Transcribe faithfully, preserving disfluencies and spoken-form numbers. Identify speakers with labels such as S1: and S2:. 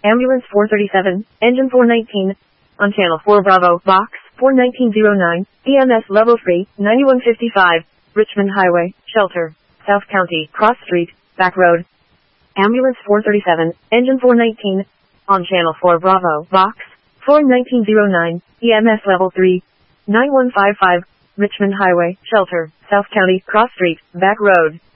S1: Ambulance four thirty-seven, Engine four nineteen, on Channel four Bravo, Box four nineteen oh nine, E M S Level three, ninety-one fifty-five, Richmond Highway, Shelter, South County, Cross Street, Back Road. Ambulance four thirty-seven, Engine four nineteen, on Channel four Bravo, Box four nineteen oh nine, E M S Level three, nine one five five, Richmond Highway, Shelter, South County, Cross Street, Back Road.